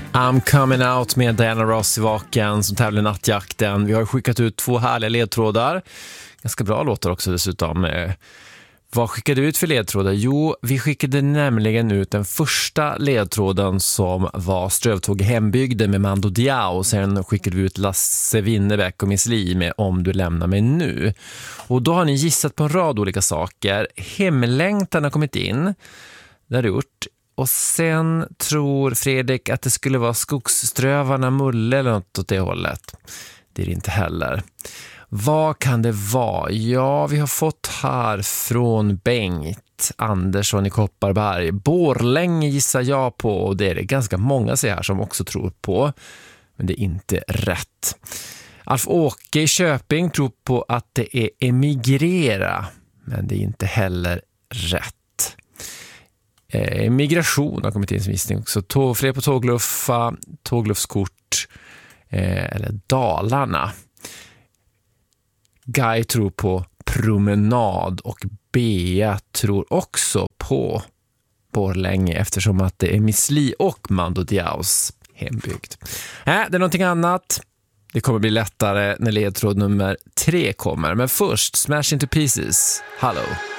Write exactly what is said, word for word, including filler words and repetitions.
I'm coming out med Diana Ross i Vaken som tävlar i nattjakten. Vi har skickat ut två härliga ledtrådar. Ganska bra låtar också dessutom. Vad skickade du ut för ledtrådar? Jo, vi skickade nämligen ut den första ledtråden som var Strövtåg i hembygden med Mando Diao. Sen skickade vi ut Lasse Winnerbäck och Miss Li med Om du lämnar mig nu. Och då har ni gissat på en rad olika saker. Hemlängtan har kommit in. Det har det gjort. Och sen tror Fredrik att det skulle vara Skogsströvarna Mulle eller något åt det hållet. Det är det inte heller. Vad kan det vara? Ja, vi har fått här från Bengt Andersson i Kopparberg. Borlänge gissar jag på, och det är det ganska många sig här som också tror på. Men det är inte rätt. Alf-Åke i Köping tror på att det är emigrera, men det är inte heller rätt. Eh, migration har kommit in som gissning också. Tå, fler på tågluffa, tågluffskort eh, eller Dalarna. Guy tror på promenad och Bea tror också på Borlänge eftersom att det är Miss Li och Mando Diaos hembygd. Äh, det är någonting annat. Det kommer bli lättare när ledtråd nummer tre kommer. Men först, Smash Into Pieces. Hallå!